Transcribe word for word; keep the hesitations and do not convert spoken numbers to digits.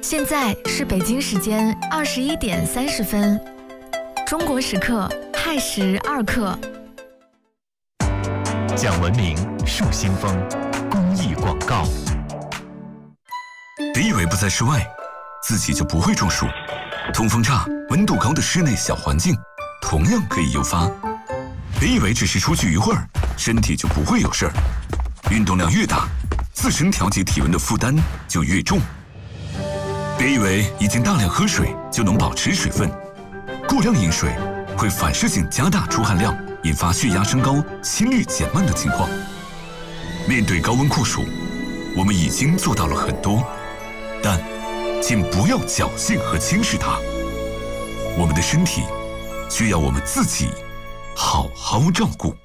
现在是北京时间二十一点三十分，中国时刻亥时二刻。 讲文明树新风，公益广告。 别以为不在室外，自己就不会中暑。通风差、温度高的室内小环境，同样可以诱发。别以为只是出去一会儿，身体就不会有事儿。运动量越大，自身调节体温的负担就越重。别以为已经大量喝水就能保持水分，过量饮水会反射性加大出汗量，引发血压升高、心率减慢的情况。面对高温酷暑，我们已经做到了很多，但请不要侥幸和轻视它。我们的身体需要我们自己好好照顾。